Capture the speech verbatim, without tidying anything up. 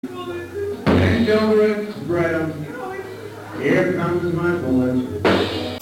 And over it, spread 'em. Here comes my bullet.